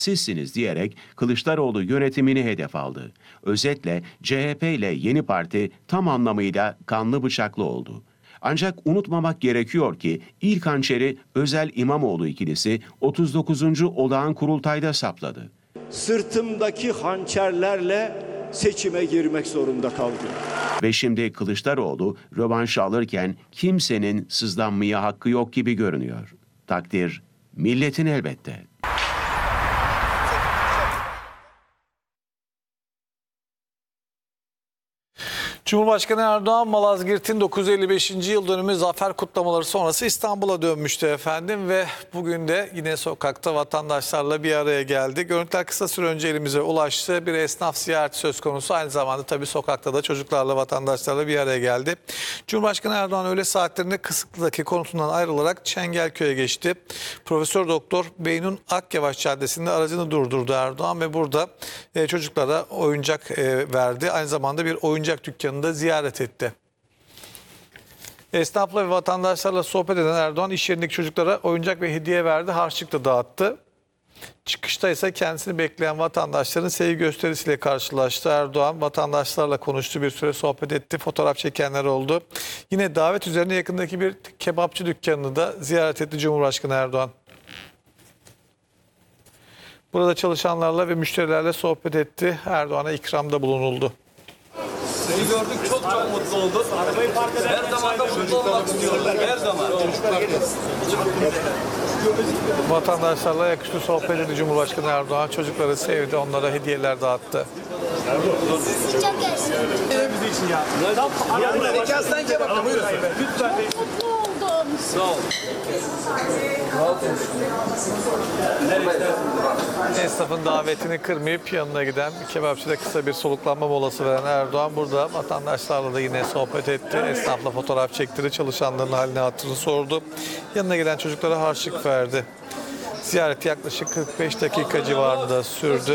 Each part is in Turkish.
sizsiniz diyerek Kılıçdaroğlu yönetimini hedef aldı. Özetle CHP ile yeni parti tam anlamıyla kanlı bıçaklı oldu. Ancak unutmamak gerekiyor ki ilk hançeri Özel İmamoğlu ikilisi 39. olağan kurultayda sapladı. Sırtımdaki hançerlerle seçime girmek zorunda kaldım. Ve şimdi Kılıçdaroğlu rövanş alırken kimsenin sızlanmaya hakkı yok gibi görünüyor. Takdir milletin elbette. Cumhurbaşkanı Erdoğan Malazgirt'in 955. yıl dönümü zafer kutlamaları sonrası İstanbul'a dönmüştü efendim ve bugün de yine sokakta vatandaşlarla bir araya geldi. Görüntüler kısa süre önce elimize ulaştı. Bir esnaf ziyareti söz konusu. Aynı zamanda tabii sokakta da çocuklarla, vatandaşlarla bir araya geldi. Cumhurbaşkanı Erdoğan öğle saatlerinde Kısıklı'daki konutundan ayrılarak Çengelköy'e geçti. Profesör Doktor Beynun Akyavaş Caddesi'nde aracını durdurdu Erdoğan ve burada çocuklara oyuncak verdi. Aynı zamanda bir oyuncak dükkanı da ziyaret etti. Esnafla ve vatandaşlarla sohbet eden Erdoğan iş yerindeki çocuklara oyuncak ve hediye verdi, harçlık da dağıttı. Çıkışta ise kendisini bekleyen vatandaşların sevgi gösterisiyle karşılaştı. Erdoğan vatandaşlarla konuştu, bir süre sohbet etti, fotoğraf çekenler oldu. Yine davet üzerine yakındaki bir kebapçı dükkanını da ziyaret etti Cumhurbaşkanı Erdoğan. Burada çalışanlarla ve müşterilerle sohbet etti. Erdoğan'a ikramda bulunuldu. Seni gördük, çok mutlu olduk. Her zaman da mutlu olmak istiyoruz. Her zaman. Vatandaşlarla yakışıklı sohbet etti Cumhurbaşkanı Erdoğan. Çocukları sevdi, onlara hediyeler dağıttı. Sıcak gelsin. Bizim için ya. Mekandan kebap. Buyurun. Lütfen. Mutlu oldum. Sağ ol. Esnafın davetini kırmayıp yanına giden kebapçıda kısa bir soluklanma molası veren Erdoğan burada vatandaşlarla da yine sohbet etti. Esnafla fotoğraf çektirdi, çalışanların halini hatırını sordu. Yanına gelen çocuklara harçlık verdi. Ziyaret yaklaşık 45 dakika civarında sürdü.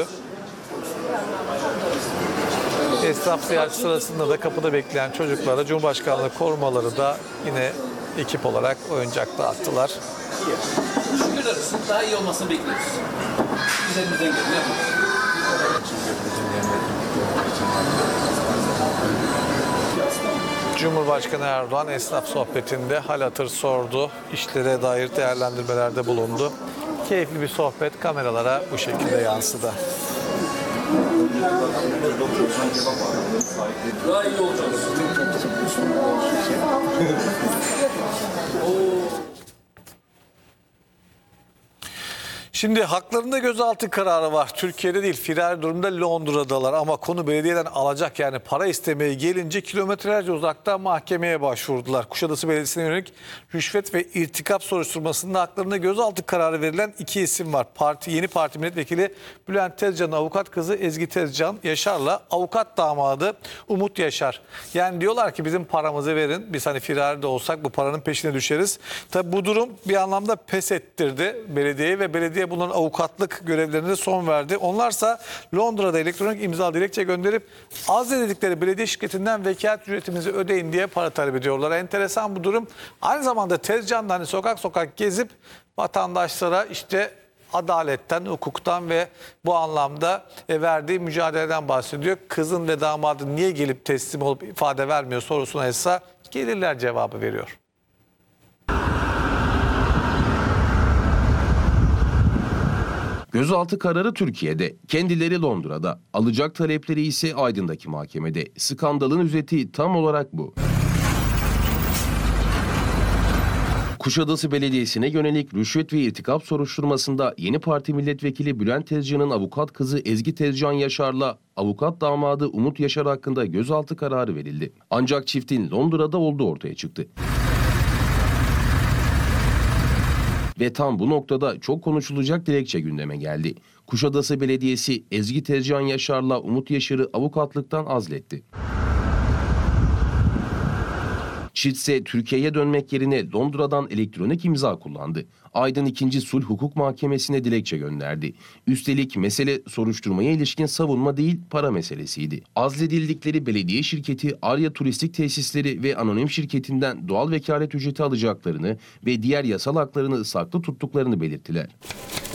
Esnaf ziyareti sırasında da kapıda bekleyen çocuklara Cumhurbaşkanlığı korumaları da yine ekip olarak oyuncak dağıttılar. Şükürler olsun, daha iyi olmasını bekliyoruz. Biz elimizden geliyor. Cumhurbaşkanı Erdoğan esnaf sohbetinde hal hatır sordu. İşlere dair değerlendirmelerde bulundu. Keyifli bir sohbet kameralara bu şekilde yansıdı. Daha iyi olacağız. Şimdi haklarında gözaltı kararı var. Türkiye'de değil, firar durumda Londra'dalar ama konu belediyeden alacak, yani para istemeye gelince kilometrelerce uzakta mahkemeye başvurdular. Kuşadası Belediyesi'ne yönelik rüşvet ve irtikap soruşturmasında haklarında gözaltı kararı verilen iki isim var. Yeni Parti Milletvekili Bülent Tezcan'ın avukat kızı Ezgi Tezcan Yaşar'la avukat damadı Umut Yaşar. Yani diyorlar ki bizim paramızı verin, biz hani firarda olsak bu paranın peşine düşeriz. Tabi bu durum bir anlamda pes ettirdi belediyeyi ve belediye bunların avukatlık görevlerine son verdi. Onlarsa Londra'da elektronik imza dilekçe gönderip azledikleri belediye şirketinden vekalet ücretimizi ödeyin diye para talep ediyorlar. Enteresan bu durum. Aynı zamanda Tezcan da hani sokak sokak gezip vatandaşlara işte adaletten, hukuktan ve bu anlamda verdiği mücadeleden bahsediyor. Kızın ve damadın niye gelip teslim olup ifade vermiyor sorusuna ise gelirler cevabı veriyor. Gözaltı kararı Türkiye'de, kendileri Londra'da, alacak talepleri ise Aydın'daki mahkemede. Skandalın özeti tam olarak bu. Kuşadası Belediyesi'ne yönelik rüşvet ve irtikap soruşturmasında Yeni Parti Milletvekili Bülent Tezcan'ın avukat kızı Ezgi Tezcan Yaşar'la avukat damadı Umut Yaşar hakkında gözaltı kararı verildi. Ancak çiftin Londra'da olduğu ortaya çıktı. Ve tam bu noktada çok konuşulacak dilekçe gündeme geldi. Kuşadası Belediyesi Ezgi Tezcan Yaşar'la Umut Yaşar'ı avukatlıktan azletti. Çift ise Türkiye'ye dönmek yerine Londra'dan elektronik imza kullandı. Aydın 2. Sulh Hukuk Mahkemesi'ne dilekçe gönderdi. Üstelik mesele soruşturmaya ilişkin savunma değil, para meselesiydi. Azledildikleri belediye şirketi Arya Turistik Tesisleri ve anonim şirketinden doğal vekalet ücreti alacaklarını ve diğer yasal haklarını saklı tuttuklarını belirttiler.